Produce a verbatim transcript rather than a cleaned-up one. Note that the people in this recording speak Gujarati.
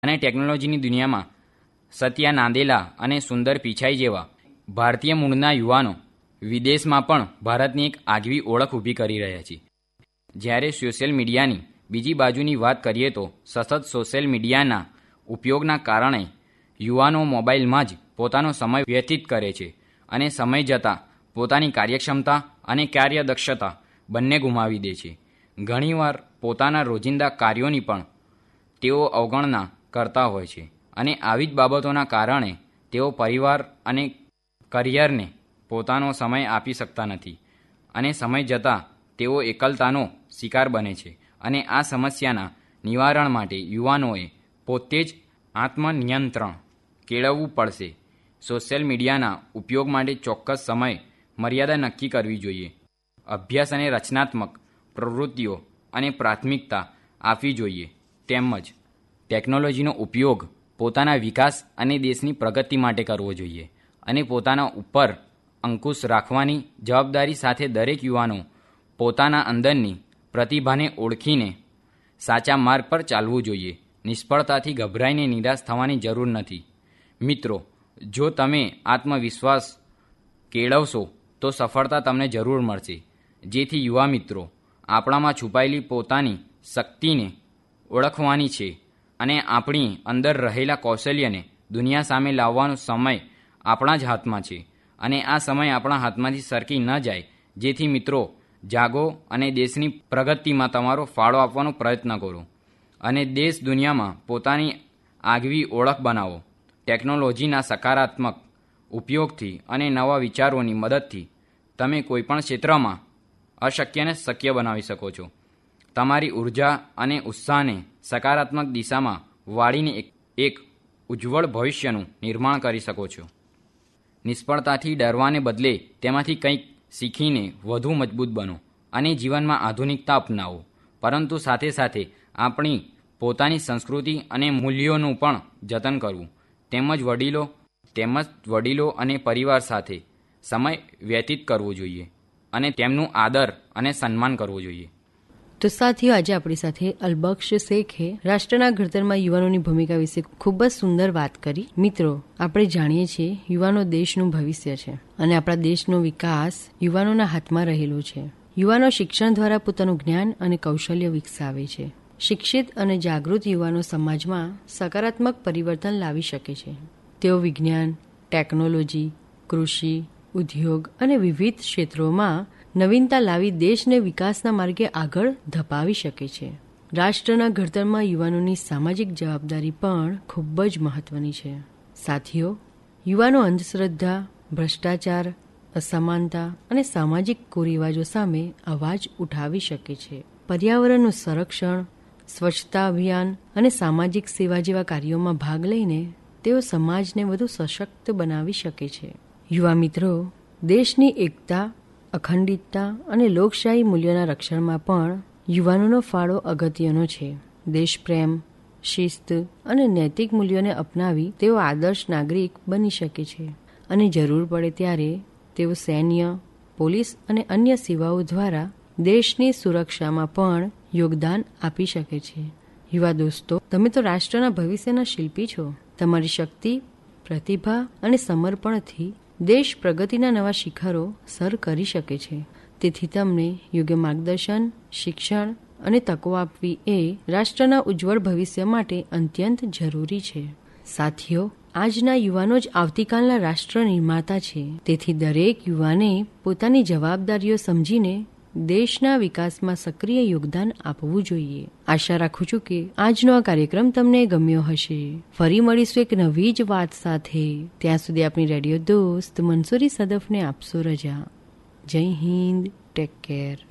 અને ટેકનોલોજીની દુનિયામાં સત્યા નાંદેલા અને સુંદર પિચાઈ જેવા ભારતીય મૂળના યુવાનો વિદેશમાં પણ ભારતની એક આગવી ઓળખ ઊભી કરી રહ્યા છે. જ્યારે સોશિયલ મીડિયાની બીજી બાજુની વાત કરીએ તો સતત સોશિયલ મીડિયાના ઉપયોગના કારણે યુવાનો મોબાઈલમાં જ પોતાનો સમય વ્યતીત કરે છે અને સમય જતાં પોતાની કાર્યક્ષમતા અને કાર્યદક્ષતા બંને ગુમાવી દે છે. ઘણીવાર પોતાના રોજિંદા કાર્યોની પણ તેઓ અવગણના કરતા હોય છે અને આવી જ બાબતોના કારણે તેઓ પરિવાર અને કરિયરને પોતાનો સમય આપી શકતા નથી અને સમય જતાં તેઓ એકલતાનો શિકાર બને છે. અને આ સમસ્યાના નિવારણ માટે યુવાનોએ પોતે જ આત્મનિયંત્રણ કેળવવું પડશે. સોશિયલ મીડિયાના ઉપયોગ માટે ચોક્કસ સમય મર્યાદા નક્કી કરવી જોઈએ. અભ્યાસ અને રચનાત્મક પ્રવૃત્તિઓ અને પ્રાથમિકતા આપવી જોઈએ. તેમજ ટેકનોલોજીનો ઉપયોગ પોતાના વિકાસ અને દેશની પ્રગતિ માટે કરવો જોઈએ અને પોતાના ઉપર અંકુશ રાખવાની જવાબદારી સાથે દરેક યુવાનો પોતાના અંદરની પ્રતિભાને ઓળખીને સાચા માર્ગ પર ચાલવું જોઈએ. નિષ્ફળતાથી ગભરાઈને નિરાશ થવાની જરૂર નથી. મિત્રો, જો તમે આત્મવિશ્વાસ કેળવશો તો સફળતા તમને જરૂર મળશે. જેથી યુવા મિત્રો, આપણામાં છુપાયેલી પોતાની શક્તિને ઓળખવાની છે અને આપણી અંદર રહેલા કૌશલ્યને દુનિયા સામે લાવવાનો સમય આપણા જ હાથમાં છે અને આ સમય આપણા હાથમાંથી સરકી ન જાય. જેથી મિત્રો, જાગો અને દેશની પ્રગતિમાં તમારો ફાળો આપવાનો પ્રયત્ન કરો અને દેશ દુનિયામાં પોતાની આગવી ઓળખ બનાવો. ટેકનોલોજીના સકારાત્મક ઉપયોગથી અને નવા વિચારોની મદદથી તમે કોઈપણ ક્ષેત્રમાં અશક્યને શક્ય બનાવી શકો છો. તમારી ઉર્જા અને ઉત્સાહને સકારાત્મક દિશામાં વાળીને એક એક ઉજ્જવળ ભવિષ્યનું નિર્માણ કરી શકો છો. નિષ્ફળતાથી ડરવાને બદલે તેમાંથી કંઈક શીખીને વધુ મજબૂત બનો અને જીવનમાં આધુનિકતા અપનાવો. પરંતુ સાથે સાથે આપણી પોતાની સંસ્કૃતિ અને મૂલ્યોનું પણ જતન કરવું તેમજ વડીલો તેમજ વડીલો અને પરિવાર સાથે સમય વ્યતીત કરવો જોઈએ અને તેમનું આદર અને સન્માન કરવું જોઈએ. તો સાથીઓ, આજે આપણી સાથે અલબક્ષ શેખે રાષ્ટ્રના ઘડતરમાં યુવાનોની ભૂમિકા વિશે ખૂબ જ સુંદર વાત કરી. મિત્રો, આપણે જાણીએ છીએ યુવાનો દેશનું ભવિષ્ય છે અને આપણા દેશનો વિકાસ યુવાનોના હાથમાં રહેલો છે. યુવાનો શિક્ષણ દ્વારા પોતાનું જ્ઞાન અને કૌશલ્ય વિકસાવે છે. શિક્ષિત અને જાગૃત યુવાનો સમાજમાં સકારાત્મક પરિવર્તન લાવી શકે છે. તેઓ વિજ્ઞાન, ટેકનોલોજી, કૃષિ, ઉદ્યોગ અને વિવિધ ક્ષેત્રોમાં નવીનતા લાવી દેશને વિકાસના માર્ગે આગળ ધપાવી શકે છે. રાષ્ટ્રના ઘડતરમાં યુવાનોની સામાજિક જવાબદારી પણ ખૂબ જ મહત્વની છે. સાથીઓ, યુવાનો અંધશ્રદ્ધા, ભ્રષ્ટાચાર, અસમાનતા અને સામાજિક કુરિવાજો સામે અવાજ ઉઠાવી શકે છે. પર્યાવરણનું સંરક્ષણ, સ્વચ્છતા અભિયાન અને સામાજિક સેવા જેવા કાર્યોમાં ભાગ લઈને તેઓ સમાજને વધુ સશક્ત બનાવી શકે છે. યુવા મિત્રો, દેશની એકતા, અખંડિતતા અને લોકશાહી મૂલ્યોના રક્ષણમાં પણ યુવાનોનો ફાળો અગત્યનો છે. દેશપ્રેમ, શિસ્ત અને નૈતિક મૂલ્યોને અપનાવી તેઓ આદર્શ નાગરિક બની શકે છે અને જરૂર પડે ત્યારે તેઓ સૈન્ય, પોલીસ અને અન્ય સેવાઓ દ્વારા દેશની સુરક્ષામાં પણ યોગદાન આપી શકે છે. યુવા દોસ્તો, તમે તો રાષ્ટ્રના ભવિષ્યના શિલ્પી છો. તમારી શક્તિ, પ્રતિભા અને સમર્પણથી દેશ પ્રગતિના નવા શિખરો સર કરી શકે છે. તેથી તમને યોગ્ય માર્ગદર્શન, શિક્ષણ અને તકો આપવી એ રાષ્ટ્રના ઉજ્જવળ ભવિષ્ય માટે અત્યંત જરૂરી છે. સાથીઓ, આજના યુવાનો જ આવતીકાલના રાષ્ટ્ર નિર્માતા છે. તેથી દરેક યુવાને પોતાની જવાબદારીઓ સમજીને દેશના વિકાસમાં સક્રિય યોગદાન આપવું જોઈએ. આશા રાખું છું કે આજનો આ કાર્યક્રમ તમને ગમ્યો હશે. ફરી મળીશું એક નવી જ વાત સાથે. ત્યાં સુધી આપણી રેડિયો દોસ્ત મંસૂરી સદફને આપશો રજા. જય હિન્દ. Take care.